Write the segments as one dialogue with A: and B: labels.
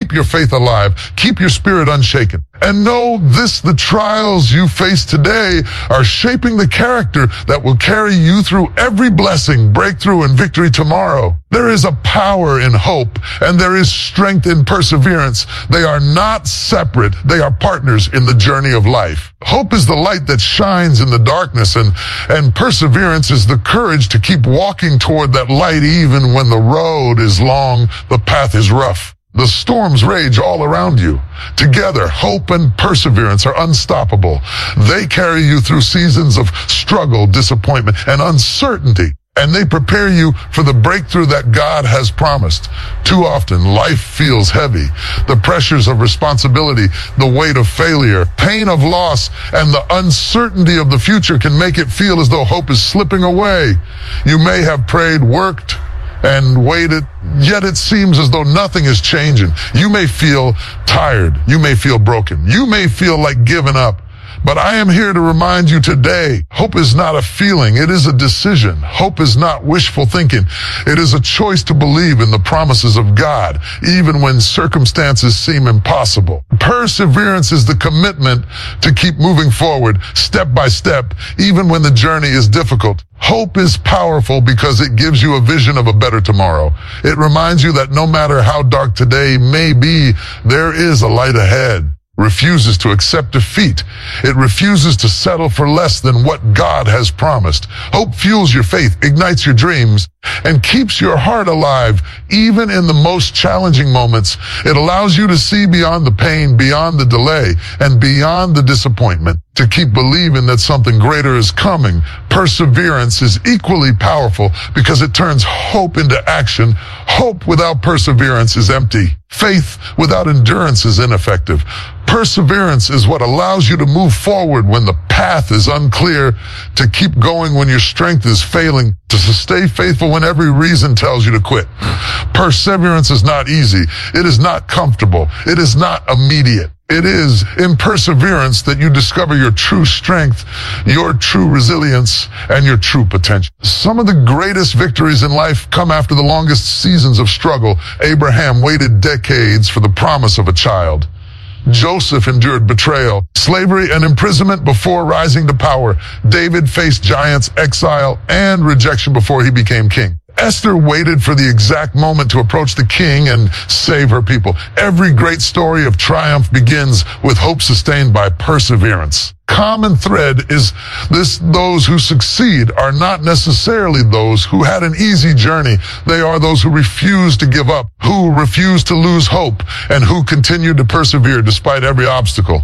A: keep your faith alive, keep your spirit unshaken. And know this, the trials you face today are shaping the character that will carry you through every blessing, breakthrough, and victory tomorrow. There is a power in hope, and there is strength in perseverance. They are not separate. They are partners in the journey of life. Hope is the light that shines in the darkness, and perseverance is the courage to keep walking toward that light even when the road is long, the path is rough. The storms rage all around you. Together, hope and perseverance are unstoppable. They carry you through seasons of struggle, disappointment, and uncertainty, and they prepare you for the breakthrough that God has promised. Too often, life feels heavy. The pressures of responsibility, the weight of failure, pain of loss, and the uncertainty of the future can make it feel as though hope is slipping away. You may have prayed, worked, and waited, yet it seems as though nothing is changing. You may feel tired. You may feel broken. You may feel like giving up. But I am here to remind you today, hope is not a feeling, it is a decision. Hope is not wishful thinking. It is a choice to believe in the promises of God, even when circumstances seem impossible. Perseverance is the commitment to keep moving forward, step by step, even when the journey is difficult. Hope is powerful because it gives you a vision of a better tomorrow. It reminds you that no matter how dark today may be, there is a light ahead. Refuses to accept defeat. It refuses to settle for less than what God has promised. Hope fuels your faith, ignites your dreams, and keeps your heart alive even in the most challenging moments. It allows you to see beyond the pain, beyond the delay, and beyond the disappointment, to keep believing that something greater is coming. Perseverance is equally powerful because it turns hope into action. Hope without perseverance is empty. Faith without endurance is ineffective. Perseverance is what allows you to move forward when the path is unclear, to keep going when your strength is failing, to stay faithful when every reason tells you to quit. Perseverance is not easy. It is not comfortable. It is not immediate. It is in perseverance that you discover your true strength, your true resilience, and your true potential. Some of the greatest victories in life come after the longest seasons of struggle. Abraham waited decades for the promise of a child. Joseph endured betrayal, slavery, and imprisonment before rising to power. David faced giants, exile, and rejection before he became king. Esther waited for the exact moment to approach the king and save her people. Every great story of triumph begins with hope sustained by perseverance. Common thread is this: those who succeed are not necessarily those who had an easy journey. They are those who refuse to give up, who refuse to lose hope, and who continue to persevere despite every obstacle.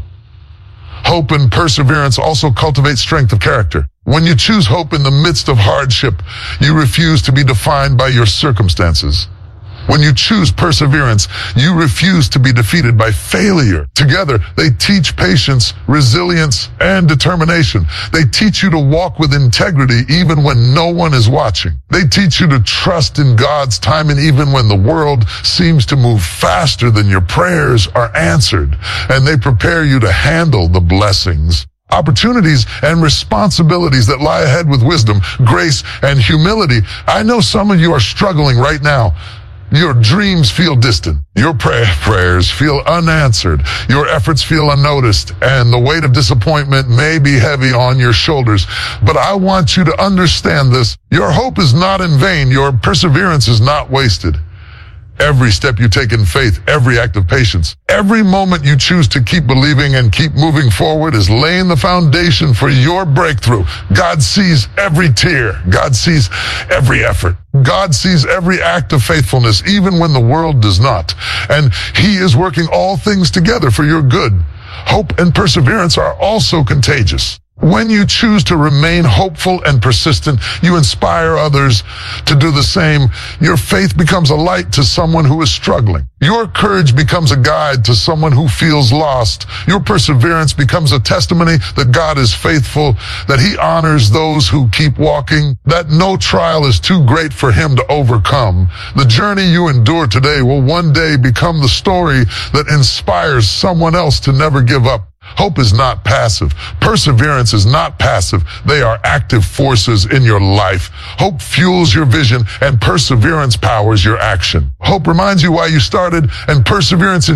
A: Hope and perseverance also cultivate strength of character. When you choose hope in the midst of hardship, you refuse to be defined by your circumstances. When you choose perseverance, you refuse to be defeated by failure. Together, they teach patience, resilience, and determination. They teach you to walk with integrity even when no one is watching. They teach you to trust in God's timing even when the world seems to move faster than your prayers are answered. And they prepare you to handle the blessings, opportunities, and responsibilities that lie ahead with wisdom, grace, and humility. I know some of you are struggling right now. Your dreams feel distant. Your prayers feel unanswered. Your efforts feel unnoticed. And the weight of disappointment may be heavy on your shoulders. But I want you to understand this. Your hope is not in vain. Your perseverance is not wasted. Every step you take in faith, every act of patience, every moment you choose to keep believing and keep moving forward is laying the foundation for your breakthrough. God sees every tear. God sees every effort. God sees every act of faithfulness, even when the world does not. And He is working all things together for your good. Hope and perseverance are also contagious. When you choose to remain hopeful and persistent, you inspire others to do the same. Your faith becomes a light to someone who is struggling. Your courage becomes a guide to someone who feels lost. Your perseverance becomes a testimony that God is faithful, that He honors those who keep walking, that no trial is too great for Him to overcome. The journey you endure today will one day become the story that inspires someone else to never give up. Hope is not passive. Perseverance is not passive. They are active forces in your life. Hope fuels your vision, and perseverance powers your action. Hope reminds you why you started, and perseverance